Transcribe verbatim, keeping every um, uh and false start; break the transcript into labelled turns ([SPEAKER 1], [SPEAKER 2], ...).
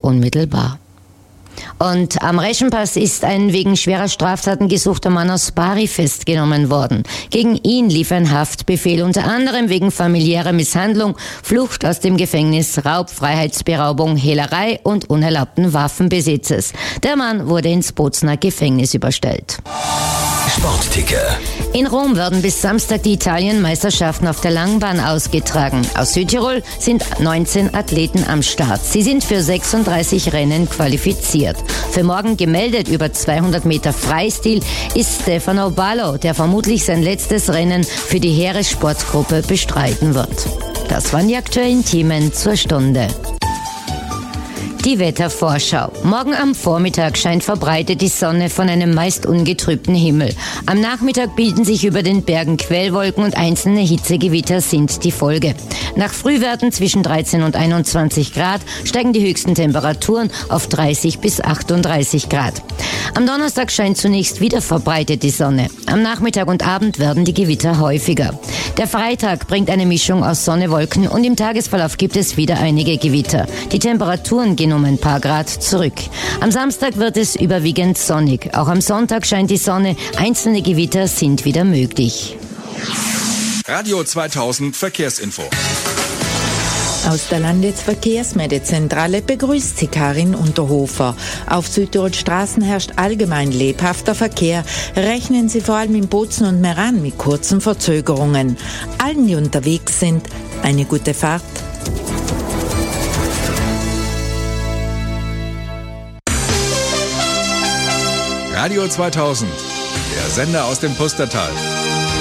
[SPEAKER 1] unmittelbar. Und am Reschenpass ist ein wegen schwerer Straftaten gesuchter Mann aus Bari festgenommen worden. Gegen ihn lief ein Haftbefehl, unter anderem wegen familiärer Misshandlung, Flucht aus dem Gefängnis, Raub, Freiheitsberaubung, Hehlerei und unerlaubten Waffenbesitzes. Der Mann wurde ins Bozner Gefängnis überstellt.
[SPEAKER 2] Sportticker.
[SPEAKER 1] In Rom werden bis Samstag die Italienmeisterschaften auf der Langbahn ausgetragen. Aus Südtirol sind neunzehn Athleten am Start. Sie sind für sechsunddreißig Rennen qualifiziert. Für morgen gemeldet über zweihundert Meter Freistil ist Stefano Ballo, der vermutlich sein letztes Rennen für die Heeressportgruppe bestreiten wird. Das waren die aktuellen Themen zur Stunde. Die Wettervorschau. Morgen am Vormittag scheint verbreitet die Sonne von einem meist ungetrübten Himmel. Am Nachmittag bilden sich über den Bergen Quellwolken und einzelne Hitzegewitter sind die Folge. Nach Frühwerten zwischen dreizehn und einundzwanzig Grad steigen die höchsten Temperaturen auf dreißig bis achtunddreißig Grad. Am Donnerstag scheint zunächst wieder verbreitet die Sonne. Am Nachmittag und Abend werden die Gewitter häufiger. Der Freitag bringt eine Mischung aus Sonne, Wolken und im Tagesverlauf gibt es wieder einige Gewitter. Die Temperaturen gehen um ein paar Grad zurück. Am Samstag wird es überwiegend sonnig. Auch am Sonntag scheint die Sonne. Einzelne Gewitter sind wieder möglich.
[SPEAKER 3] Radio zweitausend Verkehrsinfo.
[SPEAKER 4] Aus der Landesverkehrsmeldezentrale begrüßt sie Karin Unterhofer. Auf Südtirols Straßen herrscht allgemein lebhafter Verkehr. Rechnen Sie vor allem in Bozen und Meran mit kurzen Verzögerungen. Allen, die unterwegs sind, eine gute Fahrt.
[SPEAKER 3] Radio zweitausend, der Sender aus dem Pustertal.